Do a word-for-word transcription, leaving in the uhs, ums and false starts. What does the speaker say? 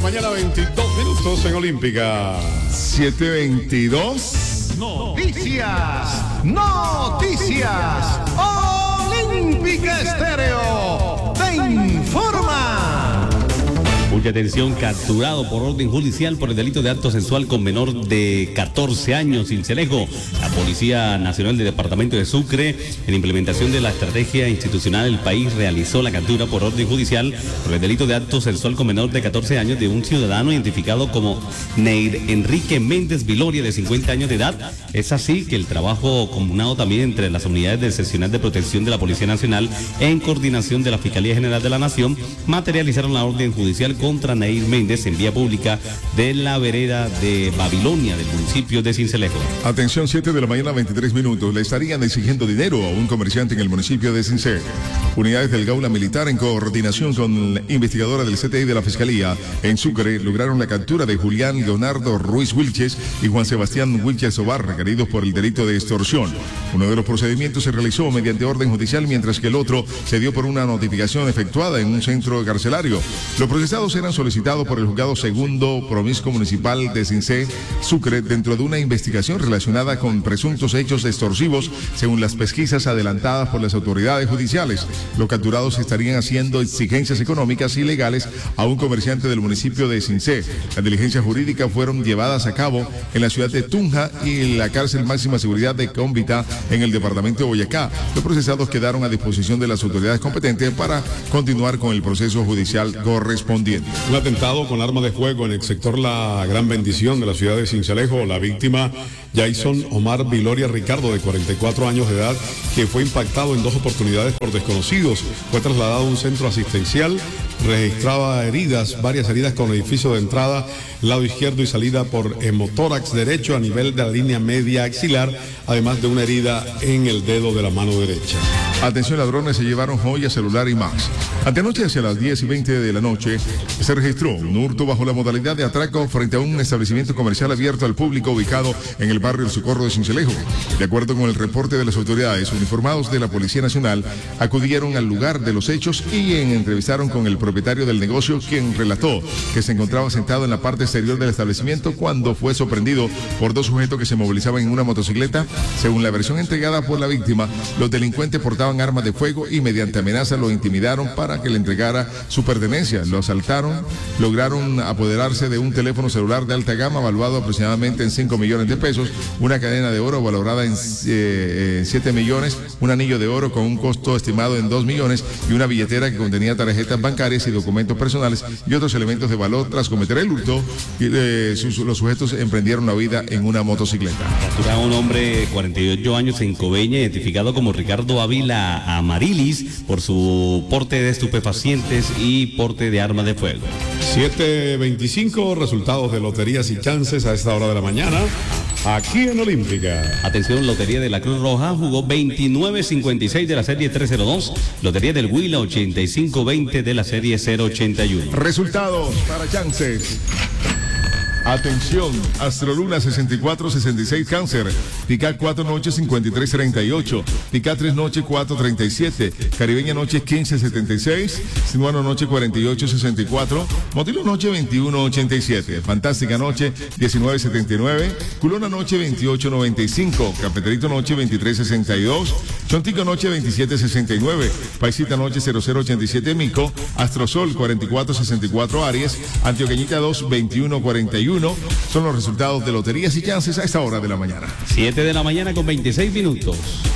mañana, veintidós minutos en Olímpica. siete veintidós. Noticias. Noticias. Olímpica Estéreo te informa. Mucha atención, capturado por orden judicial por el delito de acto sexual con menor de catorce años, Sincelejo. La Policía Nacional del Departamento de Sucre, en implementación de la estrategia institucional del país, realizó la captura por orden judicial por el delito de acto sexual con menor de catorce años de un ciudadano identificado como Neir Enrique Méndez Viloria, de cincuenta años de edad. Es así que el trabajo comunado también entre las unidades del seccional de protección de la Policía Nacional, en coordinación de la Fiscalía General de la Nación, materializaron la orden judicial contra Neir Méndez en vía pública de la vereda de Babilonia del municipio de Sincelejo. Atención, siete de la mañana, veintitrés minutos. Le estarían exigiendo dinero a un comerciante en el municipio de Sincé. Unidades del Gaula Militar, en coordinación con la investigadora del C T I de la Fiscalía en Sucre, lograron la captura de Julián Leonardo Ruiz Wilches y Juan Sebastián Wilches Ovar, requeridos por el delito de extorsión. Uno de los procedimientos se realizó mediante orden judicial, mientras que el otro se dio por una notificación efectuada en un centro carcelario. Los procesados eran solicitados por el juzgado segundo promiscuo municipal de Sincé, Sucre, dentro de una investigación relacionada con presuntos hechos extorsivos, según las pesquisas adelantadas por las autoridades judiciales. Los capturados estarían haciendo exigencias económicas ilegales a un comerciante del municipio de Sincé. Las diligencias jurídicas fueron llevadas a cabo en la ciudad de Tunja y la cárcel máxima seguridad de Cómbita en el departamento de Boyacá. Los procesados quedaron a disposición de las autoridades competentes para continuar con el proceso judicial correspondiente. Un atentado con arma de fuego en el sector La Gran Bendición de la ciudad de Sincelejo. La víctima, Jason Omar Viloria Ricardo, de cuarenta y cuatro años de edad, que fue impactado en dos oportunidades por desconocidos. Fue trasladado a un centro asistencial, registraba heridas, varias heridas con edificio de entrada, lado izquierdo, y salida por hemotórax derecho a nivel de la línea media axilar, además de una herida en el dedo de la mano derecha. Atención, ladrones se llevaron joyas, celular y más. Antenoche, hacia las diez y veinte de la noche, se registró un hurto bajo la modalidad de atraco frente a un establecimiento comercial abierto al público ubicado en el barrio El Socorro de Sincelejo. De acuerdo con el reporte de las autoridades, uniformados de la Policía Nacional acudieron al lugar de los hechos y entrevistaron con el propietario del negocio, quien relató que se encontraba sentado en la parte exterior del establecimiento cuando fue sorprendido por dos sujetos que se movilizaban en una motocicleta. Según la versión entregada por la víctima, los delincuentes portaban armas de fuego y mediante amenaza lo intimidaron para que le entregara su pertenencia. Lo asaltaron, lograron apoderarse de un teléfono celular de alta gama valuado aproximadamente en cinco millones de pesos, una cadena de oro valorada en eh, siete millones, un anillo de oro con un costo estimado en dos millones y una billetera que contenía tarjetas bancarias y documentos personales y otros elementos de valor. Tras cometer el hurto, eh, sus, los sujetos emprendieron la huida en una motocicleta. Captura a un hombre de cuarenta y ocho años en Coveña, identificado como Ricardo Ávila Amarilis, por su porte de estupefacientes y porte de arma de fuego. siete veinticinco, resultados de loterías y chances a esta hora de la mañana, aquí en Olímpica. Atención, Lotería de la Cruz Roja jugó veintinueve cincuenta y seis de la serie trescientos dos, Lotería del Huila ochenta y cinco veinte de la serie cero ochenta y uno. Resultados para chances. Atención, Astroluna sesenta y cuatro sesenta y seis Cáncer, Pica cuatro noche cincuenta y tres treinta y ocho, Pica tres noche cuatro treinta y siete, Caribeña noche quince setenta y seis, Sinuano noche cuarenta y ocho sesenta y cuatro, Motilo noche veintiuno ochenta y siete, Fantástica noche diecinueve setenta y nueve, Culona noche veintiocho noventa y cinco, Cafeterito noche veintitrés sesenta y dos, Chontico noche veintisiete sesenta y nueve, Paisita noche cero cero ochenta y siete Mico, Astrosol cuarenta y cuatro sesenta y cuatro Aries, Antioqueñita dos veintiuno cuarenta y uno. Son los resultados de loterías y chances a esta hora de la mañana. siete de la mañana con veintiséis minutos.